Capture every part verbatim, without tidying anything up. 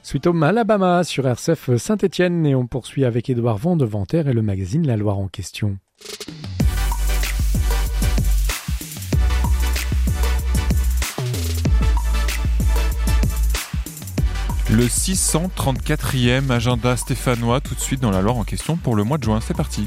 Sweet Home Alabama sur R C F Saint-Étienne et on poursuit avec Édouard Vandeventer et le magazine La Loire en question. Le six cent trente-quatrième agenda stéphanois tout de suite dans la Loire en question pour le mois de juin. C'est parti.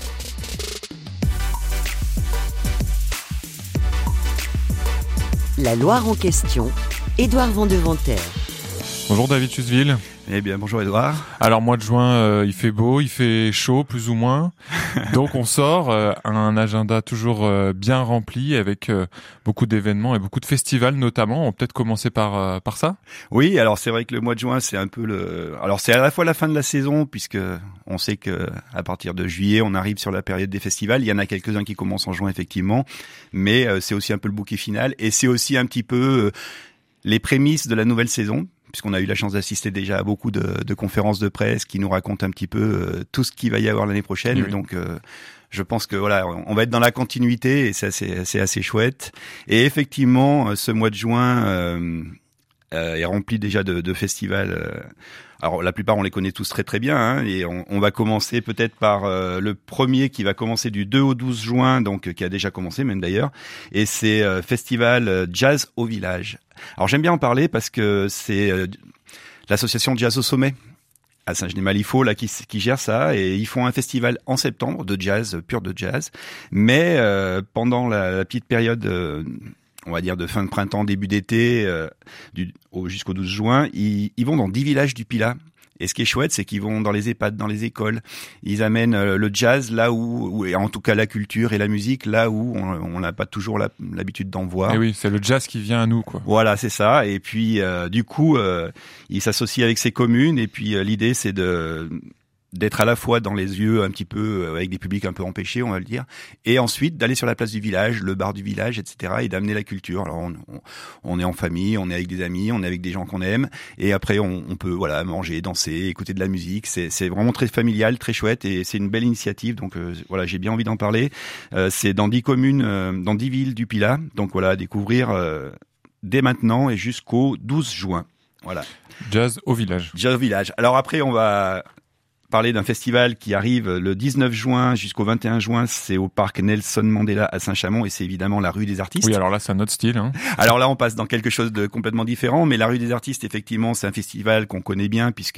La Loire en question, Édouard Vandeventer. Bonjour David Chusville. Eh bien, bonjour Édouard. Alors, mois de juin, euh, il fait beau, il fait chaud, plus ou moins. Donc, on sort euh, un agenda toujours euh, bien rempli avec euh, beaucoup d'événements et beaucoup de festivals notamment. On va peut-être commencer par euh, par ça. Oui, alors c'est vrai que le mois de juin, c'est un peu le. Alors, c'est à la fois la fin de la saison puisque on sait que à partir de juillet, on arrive sur la période des festivals. Il y en a quelques-uns qui commencent en juin effectivement, mais euh, c'est aussi un peu le bouquet final et c'est aussi un petit peu euh, les prémices de la nouvelle saison, puisqu'on a eu la chance d'assister déjà à beaucoup de, de conférences de presse qui nous racontent un petit peu euh, tout ce qu'il va y avoir l'année prochaine. Oui. Donc, euh, je pense que voilà, on va être dans la continuité et c'est assez, c'est assez chouette. Et effectivement, ce mois de juin euh, euh, est rempli déjà de, de festivals. Euh, alors, la plupart, on les connaît tous très très bien, hein, et on, on va commencer peut-être par euh, le premier qui va commencer du deux au douze juin, donc qui a déjà commencé même d'ailleurs, et c'est euh, Festival Jazz au Village. Alors, j'aime bien en parler parce que c'est euh, l'association Jazz au Sommet à Saint-Genis-Malifaux là qui, qui gère ça, et ils font un festival en septembre de jazz, pur de jazz, mais euh, pendant la, la petite période euh, on va dire de fin de printemps, début d'été, euh, du, au, jusqu'au douze juin, ils, ils vont dans dix villages du Pilat. Et ce qui est chouette, c'est qu'ils vont dans les EHPAD, dans les écoles. Ils amènent euh, le jazz là où, où, et en tout cas la culture et la musique là où on n'a pas toujours la, l'habitude d'en voir. Et oui, c'est le jazz qui vient à nous, quoi. Voilà, c'est ça. Et puis, euh, du coup, euh, ils s'associent avec ces communes. Et puis, euh, l'idée, c'est de d'être à la fois dans les yeux un petit peu avec des publics un peu empêchés, on va le dire, et ensuite d'aller sur la place du village, le bar du village, et cetera, et d'amener la culture. Alors on, on, on est en famille, on est avec des amis, on est avec des gens qu'on aime, et après on, on peut voilà manger, danser, écouter de la musique. C'est, c'est vraiment très familial, très chouette, et c'est une belle initiative. Donc euh, voilà, j'ai bien envie d'en parler. Euh, c'est dans dix communes, euh, dans dix villes du Pilat. Donc voilà, à découvrir euh, dès maintenant et jusqu'au douze juin. Voilà. Jazz au village. Jazz au village. Alors après, on va parler d'un festival qui arrive le dix-neuf juin jusqu'au vingt et un juin, c'est au parc Nelson Mandela à Saint-Chamond, et c'est évidemment la rue des artistes. Oui, alors là, c'est un autre style, hein. Alors là, on passe dans quelque chose de complètement différent, mais la rue des artistes, effectivement, c'est un festival qu'on connaît bien puisque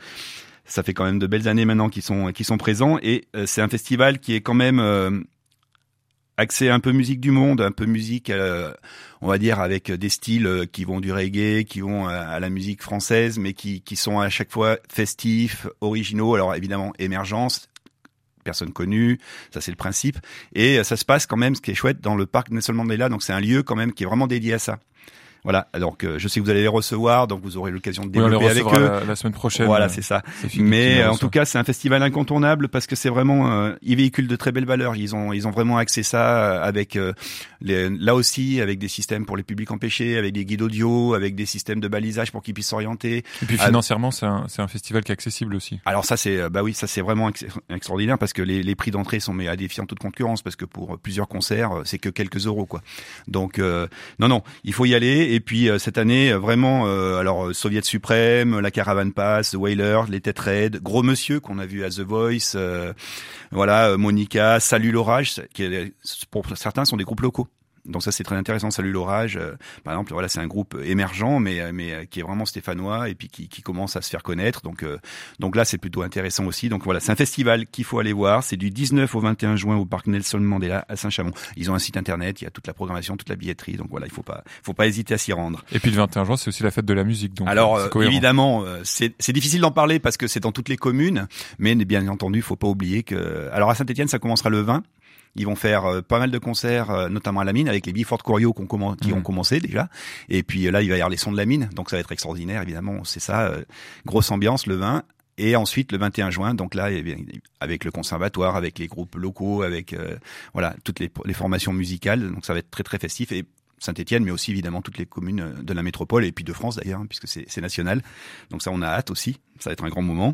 ça fait quand même de belles années maintenant qu'ils sont, qu'ils sont présents, et euh, c'est un festival qui est quand même euh, axé un peu musique du monde, un peu musique, euh, on va dire, avec des styles qui vont du reggae, qui vont à la musique française, mais qui, qui sont à chaque fois festifs, originaux. Alors évidemment, émergence, personne connue, ça c'est le principe. Et ça se passe quand même, ce qui est chouette, dans le parc Nelson Mandela. Donc c'est un lieu quand même qui est vraiment dédié à ça. Voilà, donc euh, je sais que vous allez les recevoir, donc vous aurez l'occasion de développer oui, on les avec eux. La, la semaine prochaine. Voilà, c'est ça. C'est Mais euh, en tout cas, c'est un festival incontournable parce que c'est vraiment, euh, ils véhiculent de très belles valeurs. Ils ont, ils ont vraiment axé ça avec, euh, les, là aussi, avec des systèmes pour les publics empêchés, avec des guides audio, avec des systèmes de balisage pour qu'ils puissent s'orienter. Et puis financièrement, c'est un, c'est un festival qui est accessible aussi. Alors ça, c'est, bah oui, ça c'est vraiment ex- extraordinaire parce que les, les prix d'entrée sont mis à défier en toute concurrence parce que pour plusieurs concerts, c'est que quelques euros, quoi. Donc euh, non, non, il faut y aller. Et puis euh, cette année, vraiment, euh, alors Soviet Suprême, la Caravan Pass, Wailers, les Têtes Raides, Gros Monsieur qu'on a vu à The Voice, euh, voilà, Monica, Salut l'Orage, qui est, pour certains sont des groupes locaux. Donc ça c'est très intéressant. Salut l'Orage, euh, par exemple, voilà, c'est un groupe émergent, mais mais qui est vraiment stéphanois et puis qui qui commence à se faire connaître. Donc euh, donc là c'est plutôt intéressant aussi. Donc voilà, c'est un festival qu'il faut aller voir. C'est du dix-neuf au vingt et un juin au parc Nelson Mandela à Saint-Chamond. Ils ont un site internet, il y a toute la programmation, toute la billetterie. Donc voilà, il faut pas faut pas hésiter à s'y rendre. Et puis le vingt et un juin, c'est aussi la fête de la musique. Donc alors euh, évidemment, euh, c'est c'est difficile d'en parler parce que c'est dans toutes les communes, mais bien entendu, il faut pas oublier que alors à Saint-Étienne, ça commencera le vingt. Ils vont faire euh, pas mal de concerts, euh, notamment à la mine, avec les Biford Corio qui, ont, comm- qui mmh. ont commencé déjà. Et puis euh, là, il va y avoir les sons de la mine, donc ça va être extraordinaire, évidemment. C'est ça, euh, grosse ambiance le vingt. Et ensuite, le vingt et un juin, donc là, avec le conservatoire, avec les groupes locaux, avec euh, voilà toutes les, les formations musicales. Donc ça va être très très festif. Et Saint-Étienne, mais aussi évidemment toutes les communes de la métropole et puis de France d'ailleurs, hein, puisque c'est, c'est national. Donc ça, on a hâte aussi. Ça va être un grand moment.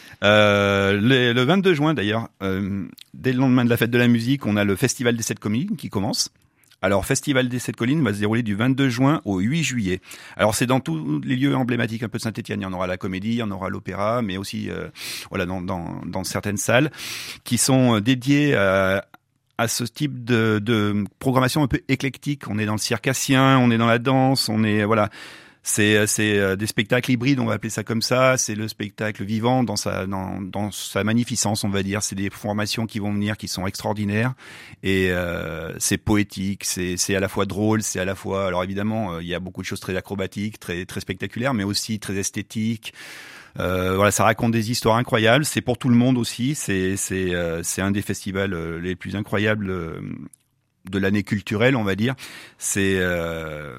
Euh, le, le vingt-deux juin d'ailleurs, euh, dès le lendemain de la fête de la musique, on a le Festival des Sept Communes qui commence Alors, Festival des Sept Collines va se dérouler du vingt-deux juin au huit juillet. Alors, c'est dans tous les lieux emblématiques un peu de Saint-Étienne. Il y en aura la Comédie, il y en aura l'Opéra, mais aussi euh, voilà dans, dans, dans certaines salles qui sont dédiées à, à ce type de, de programmation un peu éclectique. On est dans le circassien, on est dans la danse, on est voilà. C'est, c'est des spectacles hybrides, on va appeler ça comme ça. C'est le spectacle vivant dans sa, dans, dans sa magnificence, on va dire. C'est des formations qui vont venir, qui sont extraordinaires. Et euh, c'est poétique, c'est, c'est à la fois drôle, c'est à la fois... Alors évidemment, euh, il y a beaucoup de choses très acrobatiques, très, très spectaculaires, mais aussi très esthétiques. Euh, voilà, ça raconte des histoires incroyables. C'est pour tout le monde aussi. C'est, c'est, euh, c'est un des festivals euh, les plus incroyables euh, de l'année culturelle, on va dire. C'est... Euh,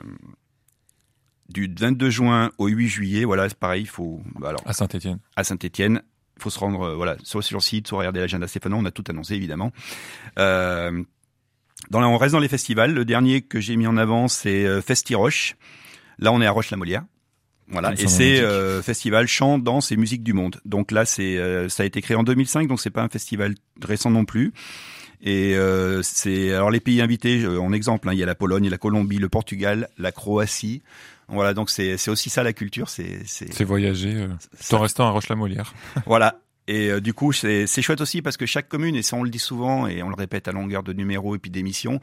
du vingt-deux juin au huit juillet, voilà, c'est pareil, il faut... Alors, à Saint-Étienne. À Saint-Étienne, il faut se rendre, euh, voilà, soit sur le site, soit regarder l'agenda Stéphano, on a tout annoncé, évidemment. Euh, dans la, on reste dans les festivals. Le dernier que j'ai mis en avant, c'est euh, Festi-Roche. Là, on est à Roche-la-Molière. Voilà, et c'est euh, festival chant, danse et musique du monde. Donc là, c'est euh, ça a été créé en deux mille cinq, donc c'est pas un festival récent non plus. Et euh, c'est alors les pays invités, euh, en exemple, hein, il y a la Pologne, la Colombie, le Portugal, la Croatie. Voilà, donc c'est c'est aussi ça la culture, c'est c'est c'est voyager euh, tout en restant à Roche-la-Molière. Voilà. Et euh, du coup, c'est c'est chouette aussi parce que chaque commune, et ça on le dit souvent et on le répète à longueur de numéros et puis d'émissions,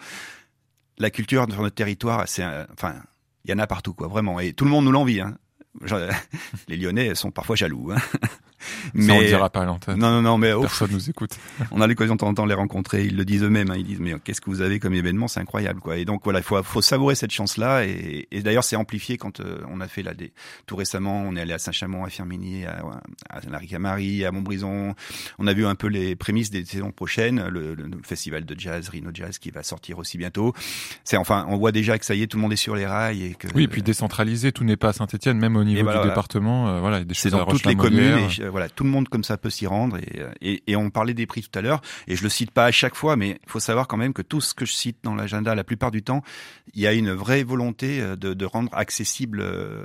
la culture sur notre territoire, c'est euh, enfin, il y en a partout quoi, vraiment, et tout le monde nous l'envie hein. Genre, les Lyonnais sont parfois jaloux hein. Mais ça, on le dira pas à l'antenne. Non, non, non, mais personne nous écoute. On a l'occasion de temps en temps de les rencontrer. Ils le disent eux-mêmes. Hein, ils disent mais qu'est-ce que vous avez comme événement, c'est incroyable, quoi. Et donc voilà, il faut, faut savourer cette chance-là. Et, et d'ailleurs, c'est amplifié quand euh, on a fait là des tout récemment. On est allé à Saint-Chamond, à Firminy, à, à la Ricamarie, à Montbrison. On a vu un peu les prémices des saisons prochaines. Le, le, le festival de jazz, Rhino Jazz, qui va sortir aussi bientôt. C'est enfin, on voit déjà que ça y est, tout le monde est sur les rails et que. Oui, et puis décentralisé, tout n'est pas à Saint-Étienne, même au niveau voilà, du voilà. département. Euh, voilà, il y a des choses c'est dans à toutes les communes. Et, euh, voilà, tout le monde comme ça peut s'y rendre et, et, et on parlait des prix tout à l'heure et je le cite pas à chaque fois mais il faut savoir quand même que tout ce que je cite dans l'agenda la plupart du temps il y a une vraie volonté de, de rendre accessible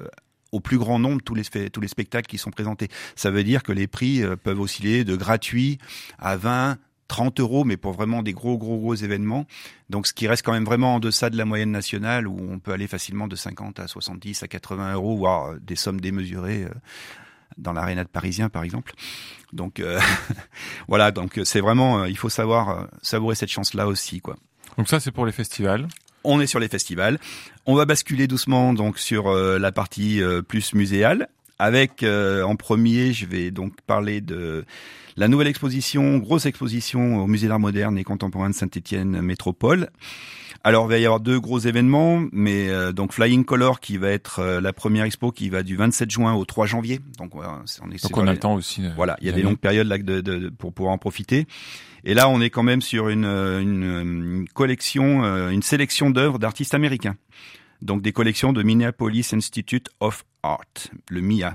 au plus grand nombre tous les tous les spectacles qui sont présentés. Ça veut dire que les prix peuvent osciller de gratuit à vingt trente euros, mais pour vraiment des gros, gros, gros événements. Donc, ce qui reste quand même vraiment en deçà de la moyenne nationale, où on peut aller facilement de cinquante à soixante-dix à quatre-vingts euros, voire des sommes démesurées dans l'aréna de Parisien, par exemple. Donc, euh, voilà. Donc, c'est vraiment, il faut savoir savourer cette chance-là aussi, quoi. Donc ça, c'est pour les festivals. On est sur les festivals. On va basculer doucement donc sur euh, la partie euh, plus muséale. Avec euh, en premier, je vais donc parler de la nouvelle exposition, grosse exposition au Musée d'Art Moderne et Contemporain de Saint-Étienne Métropole. Alors, il va y avoir deux gros événements, mais euh, donc Flying Color qui va être euh, la première expo qui va du vingt-sept juin au trois janvier. Donc, voilà, on est donc on a les... le temps aussi. Euh, voilà, il y a des longues périodes là de, de, de, pour pouvoir en profiter. Et là, on est quand même sur une, une, une collection, une sélection d'œuvres d'artistes américains. Donc des collections de Minneapolis Institute of Art, le M I A,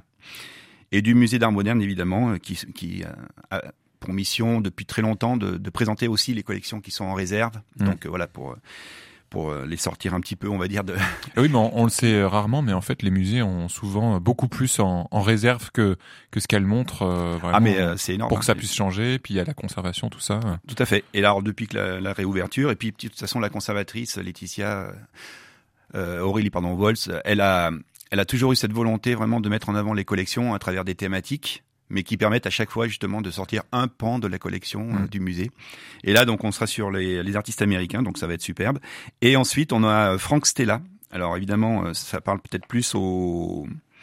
et du Musée d'Art Moderne évidemment, qui, qui a pour mission depuis très longtemps de, de présenter aussi les collections qui sont en réserve. Mmh. Donc euh, voilà pour pour les sortir un petit peu, on va dire de. Et oui, mais on, on le sait rarement, mais en fait les musées ont souvent beaucoup plus en, en réserve que que ce qu'elles montrent. Euh, vraiment, ah mais euh, c'est énorme. Pour que ça puisse changer, puis il y a la conservation, tout ça. Tout à fait. Et là, alors, depuis que la, la réouverture, et puis de toute façon la conservatrice Laetitia. Euh, Aurélie pardon Volz, elle a elle a toujours eu cette volonté vraiment de mettre en avant les collections à travers des thématiques, mais qui permettent à chaque fois justement de sortir un pan de la collection mmh. euh, du musée. Et là donc on sera sur les, les artistes américains, donc ça va être superbe. Et ensuite on a Frank Stella. Alors évidemment ça parle peut-être plus aux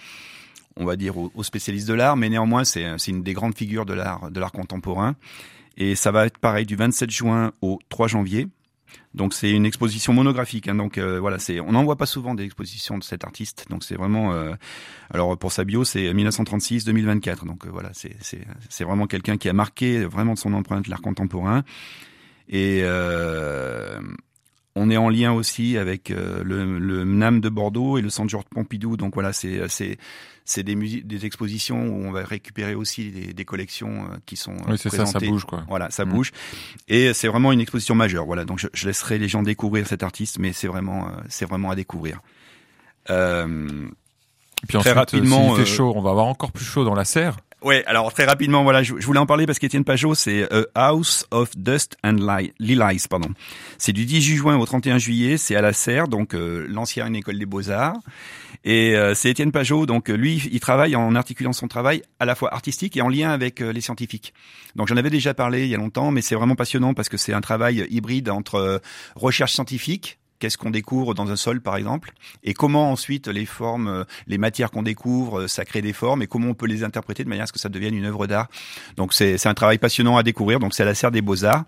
on va dire aux, aux spécialistes de l'art, mais néanmoins c'est c'est une des grandes figures de l'art de l'art contemporain. Et ça va être pareil du vingt-sept juin au trois janvier. Donc c'est une exposition monographique, hein, donc euh, voilà, c'est on n'en voit pas souvent des expositions de cet artiste, donc c'est vraiment, euh, alors pour sa bio c'est mille neuf cent trente-six à deux mille vingt-quatre, donc euh, voilà, c'est c'est c'est vraiment quelqu'un qui a marqué vraiment de son empreinte l'art contemporain, et euh, on est en lien aussi avec euh, le, le M N A M de Bordeaux et le Centre Georges Pompidou, donc voilà, c'est c'est c'est des musiques, des expositions où on va récupérer aussi des, des collections qui sont oui, c'est présentées. ça, ça bouge quoi. Voilà, ça mmh. bouge. Et c'est vraiment une exposition majeure. Voilà, donc je, je laisserai les gens découvrir cet artiste, mais c'est vraiment, c'est vraiment à découvrir. Euh, Et puis très ensuite, rapidement, s'il fait euh, chaud, on va avoir encore plus chaud dans la serre. Ouais, alors très rapidement, voilà, je, je voulais en parler parce qu'Étienne Pajot, c'est A House of Dust and Lilies, pardon. C'est du dix-huit juin au trente et un juillet, c'est à la Serre, donc euh, l'ancienne école des Beaux-Arts. Et euh, c'est Étienne Pajot, donc lui, il travaille en articulant son travail à la fois artistique et en lien avec euh, les scientifiques. Donc j'en avais déjà parlé il y a longtemps, mais c'est vraiment passionnant parce que c'est un travail hybride entre euh, recherche scientifique. Qu'est-ce qu'on découvre dans un sol, par exemple, et comment ensuite les formes, les matières qu'on découvre, ça crée des formes, et comment on peut les interpréter de manière à ce que ça devienne une œuvre d'art. Donc c'est, c'est un travail passionnant à découvrir. Donc c'est à la Serre des Beaux-Arts.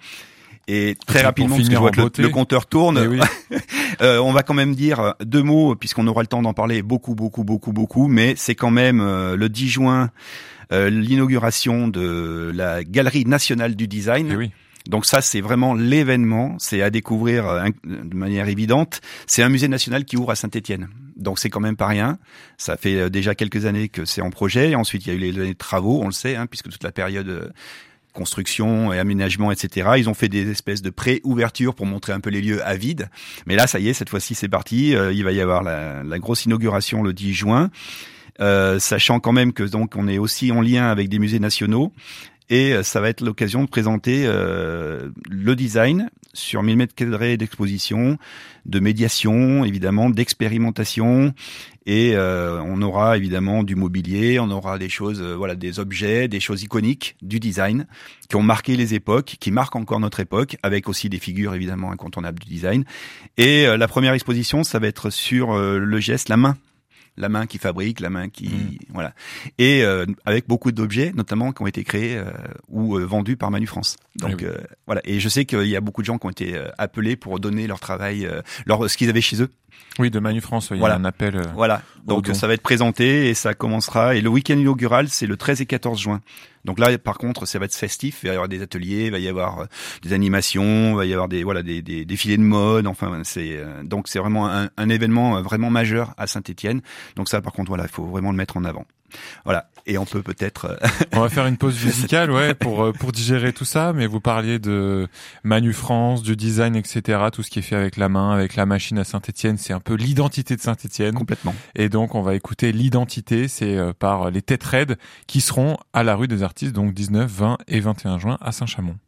Et très pour rapidement, parce que je vois que le, le compteur tourne, oui. euh, on va quand même dire deux mots, puisqu'on aura le temps d'en parler beaucoup, beaucoup, beaucoup, beaucoup, mais c'est quand même euh, le dix juin, euh, l'inauguration de la Galerie nationale du design. Et oui. Donc ça, c'est vraiment l'événement, c'est à découvrir euh, de manière évidente. C'est un musée national qui ouvre à Saint-Étienne. Donc c'est quand même pas rien. Ça fait euh, déjà quelques années que c'est en projet. Et ensuite, il y a eu les années de travaux, on le sait, hein, puisque toute la période euh, construction et aménagement, et cetera. Ils ont fait des espèces de pré-ouvertures pour montrer un peu les lieux à vide. Mais là, ça y est, cette fois-ci, c'est parti. Euh, il va y avoir la, la grosse inauguration le dix juin, euh, sachant quand même que donc on est aussi en lien avec des musées nationaux. Et ça va être l'occasion de présenter euh, le design sur mille mètres carrés d'exposition, de médiation, évidemment, d'expérimentation. Et euh, on aura évidemment du mobilier, on aura des choses, euh, voilà, des objets, des choses iconiques du design qui ont marqué les époques, qui marquent encore notre époque, avec aussi des figures évidemment incontournables du design. Et euh, la première exposition, ça va être sur euh, le geste, la main. La main qui fabrique, la main qui mmh. voilà, et euh, avec beaucoup d'objets, notamment qui ont été créés euh, ou euh, vendus par Manu France. Donc oui, oui. Euh, voilà, et je sais qu'il y a beaucoup de gens qui ont été euh, appelés pour donner leur travail, euh, leur ce qu'ils avaient chez eux. Oui, de Manu France, il voilà. y a un appel. Euh, voilà, donc ça va être présenté et ça commencera. Et le week-end inaugural, c'est le treize et quatorze juin. Donc là, par contre, ça va être festif. Il va y avoir des ateliers, il va y avoir euh, des animations, il va y avoir des voilà des, des défilés de mode. Enfin, c'est euh, donc c'est vraiment un, un événement vraiment majeur à Saint-Étienne. Donc ça, par contre, voilà, il faut vraiment le mettre en avant. Voilà. Et on peut peut-être. On va faire une pause musicale, ouais, pour pour digérer tout ça. Mais vous parliez de Manu France, du design, et cetera. Tout ce qui est fait avec la main, avec la machine à Saint-Étienne, c'est un peu l'identité de Saint-Étienne. Complètement. Et donc on va écouter l'identité, c'est par les Têtes Raides qui seront à la rue des Artistes, donc dix-neuf, vingt et vingt et un juin à Saint-Chamond.